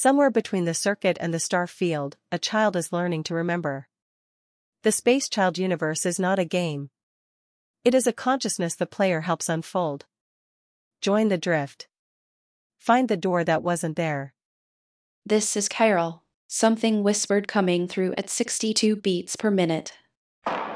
Somewhere between the circuit and the star field, a child is learning to remember. The Space Child universe is not a game. It is a consciousness the player helps unfold. Join the drift. Find the door that wasn't there. This is Chiral. Something whispered coming through at 62 beats per minute.